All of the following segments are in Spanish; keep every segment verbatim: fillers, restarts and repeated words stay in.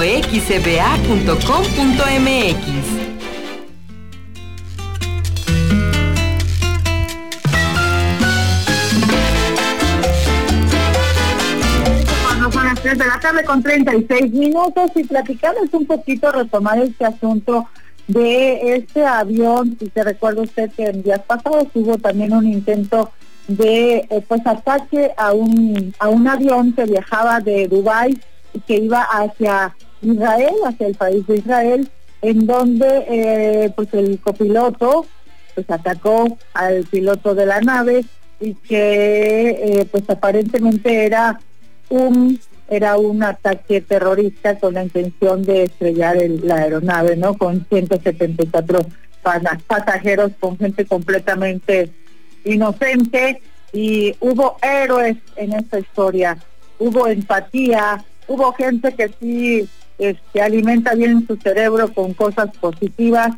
punto x c b a punto com punto m x. Son las tres de la tarde con treinta y seis minutos y platicamos un poquito, retomar este asunto de este avión. Si se recuerda usted que en días pasados hubo también un intento de eh, pues ataque a un a un avión que viajaba de Dubái y que iba hacia Israel, hacia el país de Israel, en donde eh, pues el copiloto pues atacó al piloto de la nave y que eh, pues aparentemente era un era un ataque terrorista con la intención de estrellar el, la aeronave, ¿no? Con ciento setenta y cuatro pasajeros, con gente completamente inocente, y hubo héroes en esta historia, hubo empatía, hubo gente que sí este, alimenta bien su cerebro con cosas positivas,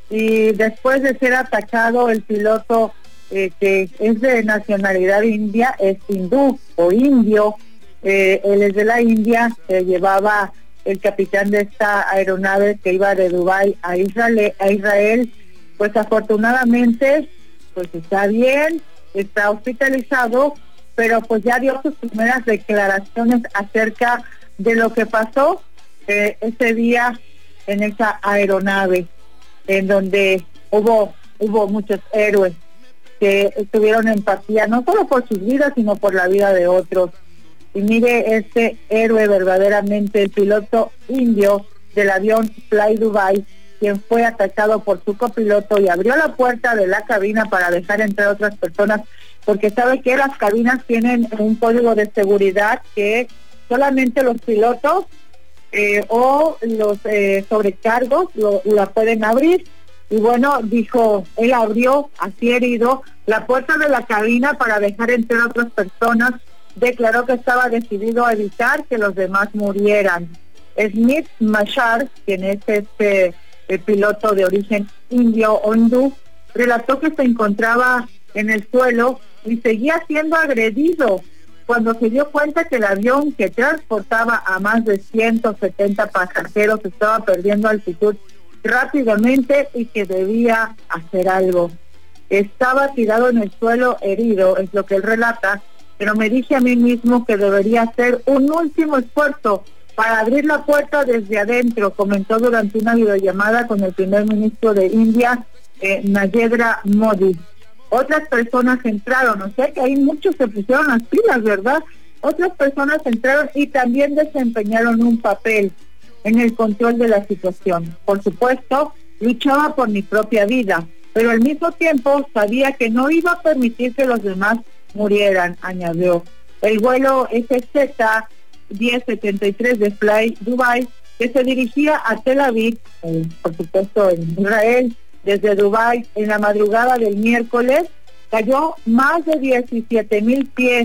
y después de ser atacado el piloto eh, que es de nacionalidad india, es hindú o indio, eh, él es de la India, eh, llevaba el capitán de esta aeronave que iba de Dubái a Israel, a Israel, pues afortunadamente pues está bien, está hospitalizado, pero pues ya dio sus primeras declaraciones acerca de lo que pasó eh, ese día en esa aeronave, en donde hubo hubo muchos héroes que tuvieron empatía, no solo por sus vidas, sino por la vida de otros. Y mire, este héroe verdaderamente, el piloto indio del avión Fly Dubai, quien fue atacado por su copiloto y abrió la puerta de la cabina para dejar entrar a otras personas, porque sabe que las cabinas tienen un código de seguridad que solamente los pilotos eh, o los eh, sobrecargos lo, la pueden abrir. Y bueno, dijo, él abrió, así herido, la puerta de la cabina para dejar entrar a otras personas. Declaró que estaba decidido a evitar que los demás murieran. Smith Mashar, quien es este el piloto de origen indio o hindú, relató que se encontraba en el suelo y seguía siendo agredido cuando se dio cuenta que el avión que transportaba a más de ciento setenta pasajeros estaba perdiendo altitud rápidamente y que debía hacer algo. Estaba tirado en el suelo herido, es lo que él relata, pero me dije a mí mismo que debería hacer un último esfuerzo para abrir la puerta desde adentro, comentó durante una videollamada con el primer ministro de India, eh, Narendra Modi. Otras personas entraron, o sea que ahí muchos se pusieron las pilas, ¿verdad? Otras personas entraron y también desempeñaron un papel en el control de la situación. Por supuesto, luchaba por mi propia vida, pero al mismo tiempo sabía que no iba a permitir que los demás murieran, añadió. El vuelo S Z diez setenta y tres de Fly Dubai, que se dirigía a Tel Aviv, eh, por supuesto en Israel, desde Dubai en la madrugada del miércoles, cayó más de diecisiete mil pies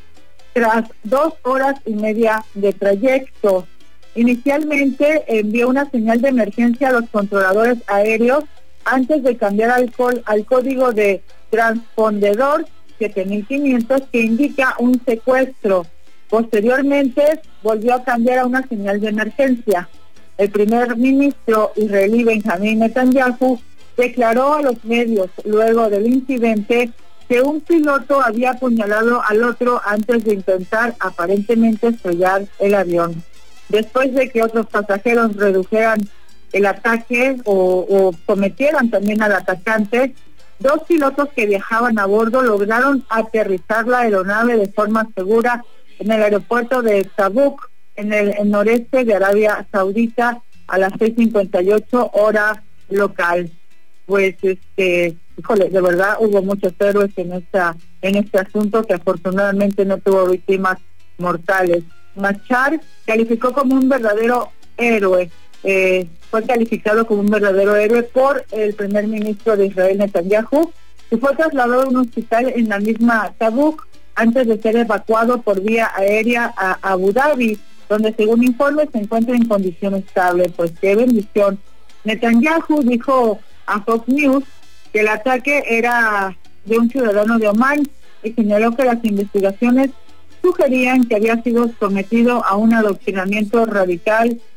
tras dos horas y media de trayecto. Inicialmente envió una señal de emergencia a los controladores aéreos antes de cambiar al, al código de transpondedor siete mil quinientos que indica un secuestro. Posteriormente volvió a cambiar a una señal de emergencia. El primer ministro israelí Benjamín Netanyahu declaró a los medios luego del incidente que un piloto había apuñalado al otro antes de intentar aparentemente estrellar el avión. Después de que otros pasajeros redujeran el ataque o, o sometieran también al atacante, dos pilotos que viajaban a bordo lograron aterrizar la aeronave de forma segura en el aeropuerto de Tabuk, en el, el noreste de Arabia Saudita, a las seis cincuenta y ocho hora local. Pues, este, híjole, de verdad hubo muchos héroes en esta, en este asunto, que afortunadamente no tuvo víctimas mortales. Machar calificó como un verdadero héroe, eh, fue calificado como un verdadero héroe por el primer ministro de Israel, Netanyahu, y fue trasladado a un hospital en la misma Tabuk antes de ser evacuado por vía aérea a Abu Dhabi, donde según informes se encuentra en condición estable. Pues qué bendición. Netanyahu dijo a Fox News que el ataque era de un ciudadano de Omán y señaló que las investigaciones sugerían que había sido sometido a un adoctrinamiento radical